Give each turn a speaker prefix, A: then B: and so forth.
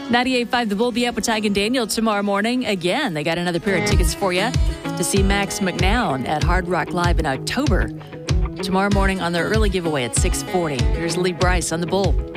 A: 98.5 The Bull be up with Tig and Daniel tomorrow morning. Again, they got another pair of tickets for you to see Max McNown at Hard Rock Live in October. Tomorrow morning on their early giveaway at 6:40. Here's Lee Bryce on The Bull.